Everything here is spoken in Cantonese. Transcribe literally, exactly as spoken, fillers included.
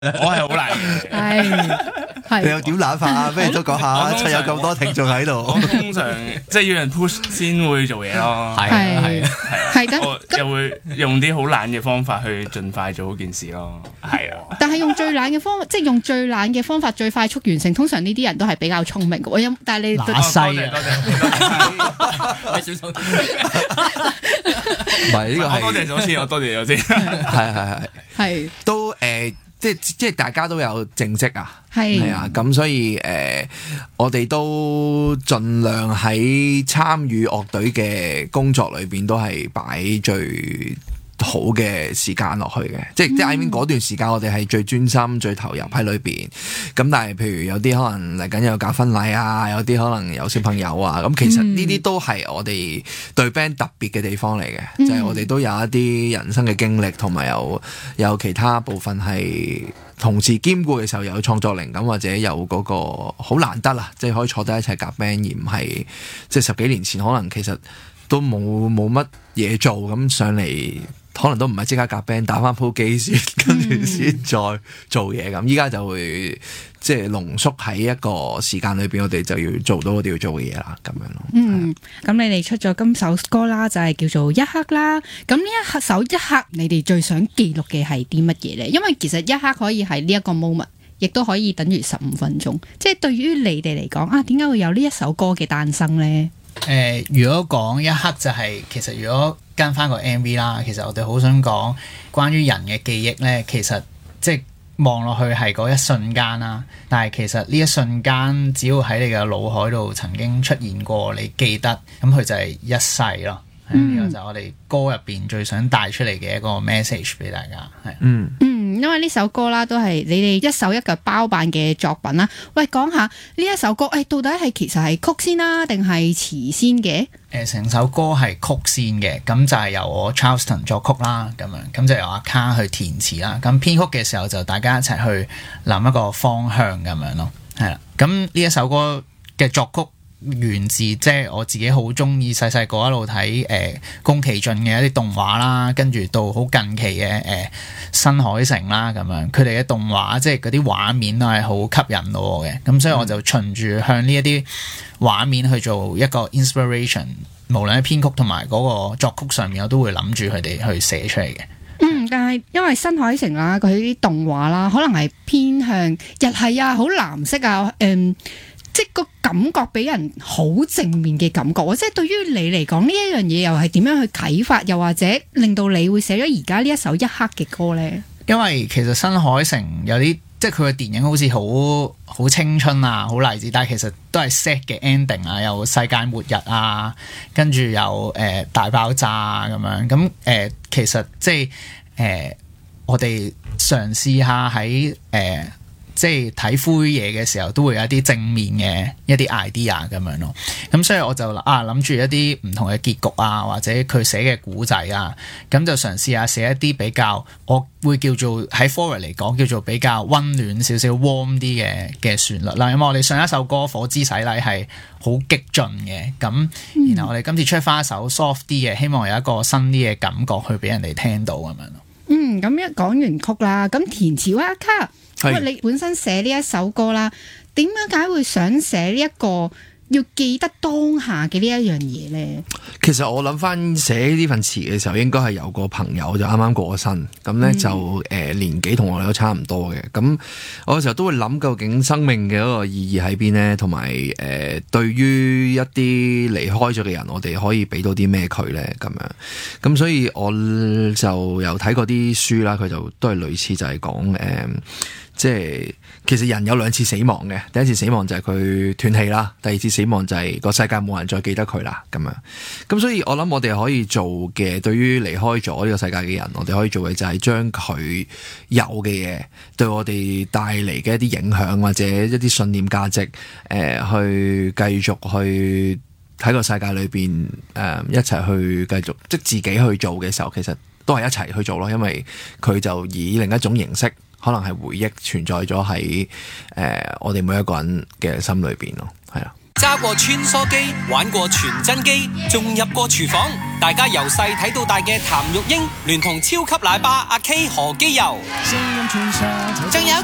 我係好懶嘅。 係你又點懶法啊？不如都講下，趁有咁多聽眾喺度。 我通常即係要人 push 先會做嘢咯。 係係係係得，我又會用啲好懶嘅方法去盡快做好件事咯。係啊。 但係用最懶嘅方法，即係用最懶嘅方法最快速完成。通常呢啲人都係比較聰明嘅。我有，但係你乸細啊！ 多謝， 你小心。 唔係呢個係多謝咗先，我多謝咗先。 係係係係都誒。即係即係大家都有正職啊， 係係啊，咁所以誒、呃，我哋都盡量喺參與樂隊嘅工作裏邊都係擺最好嘅時間落去嘅，即係、嗯、即係 I mean 嗰段時間我哋係最專心、最投入喺裏邊。咁但係譬如有啲可能嚟緊有搞婚禮啊，有啲可能有小朋友啊，咁其實呢啲都係我哋對 band 特別嘅地方嚟嘅，嗯、就係我哋都有一啲人生嘅經歷，同埋有有其他部分係同時兼顧嘅時候，有創作靈感或者有嗰個好難得啦，即係可以坐低一齊夾 band，而唔係即係十幾年前可能其實都冇冇乜嘢做咁上嚟。可能都唔係即刻夾 band 打翻鋪機先，跟住先再做嘢咁。依家就會即係濃縮喺一個時間裏邊，我哋就要做到我哋要做嘅嘢啦，咁樣咯。 嗯，咁你哋出咗今首歌啦，就係叫做一刻啦。咁呢一首一刻，你哋最想記錄嘅係啲乜嘢咧？因為其實一刻可以係呢一個 moment，亦都可以等於十五分鐘。即係對於你哋嚟講啊，點解會有呢一首歌嘅誕生咧？ 誒、呃，如果講一刻就係、是、其實如果跟翻個 M V 啦，其實我哋好想講關於人嘅記憶咧，其實即係望落去係嗰一瞬間啦，但係其實呢一瞬間只要喺你嘅腦海度曾經出現過，你記得，咁佢就係一世咯。呢、嗯、個就係我哋歌入邊最想帶出嚟嘅一個 message 俾大家，係嗯嗯，因為呢首歌啦都係你哋一手一腳包辦嘅作品啦。喂，講下呢一首歌，誒、哎、到底係其實係曲先啦，定係詞先嘅？ 誒，成首歌係曲先嘅，咁就係由我 Charleston 作曲啦，咁樣，咁就由阿卡去填詞啦。咁編曲嘅時候就大家一齊去諗一個方向咁樣咯，係啦。咁呢一首歌嘅作曲源自即係我自己好中意細細個一路睇誒宮崎駿嘅一啲動畫啦，跟住到好近期嘅誒、呃、新海誠啦咁樣，佢哋嘅動畫即係嗰啲畫面都係好吸引到我嘅，咁所以我就循住向呢一啲畫面去做一個 inspiration， 無論喺編曲同埋嗰個作曲上面，我都會諗住佢哋去寫出嚟嘅。 嗯，但係因為新海誠啦，佢啲動畫啦，可能係偏向日系啊，好藍色啊，誒、嗯。即係個感覺俾人好正面嘅感覺，即係對於你嚟講呢一樣嘢又係點樣去啟發，又或者令到你會寫咗而家呢一首一刻嘅歌呢？ 因為其實新海誠有啲即係佢嘅電影好似好好青春啊，好勵志，但係其實都係 sad 嘅 ending 啊，有世界末日啊，跟住有誒、呃、大爆炸啊咁樣，咁誒、呃、其實即係誒、呃、我哋嘗試下喺誒。呃即係睇灰嘢嘅時候，都會有一啲正面嘅一啲 idea 咁樣咯。咁所以我就啊諗住一啲唔同嘅結局啊，或者佢寫嘅古仔啊，咁就嘗試下寫一啲比較，我會叫做喺 forward 嚟講叫做比較溫暖少少 warm 啲嘅嘅旋律啦。因為我哋上一首歌《火之洗禮》係好激進嘅，咁然後我哋今次出翻一首 soft 啲嘅，希望有一個新啲嘅感覺去俾人哋聽到咁樣咯。 嗯，咁一講完曲啦，咁填詞阿卡。因為你本身寫呢一首歌啦，點樣解會想寫呢一個要記得當下嘅呢一樣嘢呢？ 其實我諗翻寫呢份詞嘅時候，應該係有個朋友就啱啱過咗身，咁咧、嗯、就誒、呃、年紀同我哋都差唔多嘅，咁我有時候都會諗究竟生命嘅一個意義喺邊呢？同埋誒對於一啲離開咗嘅人，我哋可以俾到啲咩佢呢？咁樣，咁所以我就有睇過啲書啦，佢就都係類似就係講誒。呃即係其實人有兩次死亡嘅，第一次死亡就係佢斷氣啦，第二次死亡就係個世界冇人再記得佢啦咁樣。咁所以我諗我哋可以做嘅，對於離開咗呢個世界嘅人，我哋可以做嘅就係將佢有嘅嘢對我哋帶嚟嘅一啲影響或者一啲信念價值，誒、呃、去繼續去喺個世界裏邊誒、呃、一齊去繼續即係自己去做嘅時候，其實都係一齊去做咯，因為佢就以另一種形式。可能係回憶存在咗喺誒我哋每一個人嘅心裏邊咯，係啦。 揸過穿梭機，玩過傳真機，仲入過廚房。大家由細睇到大嘅譚玉英，聯同超級奶爸阿 K 何基佑，仲有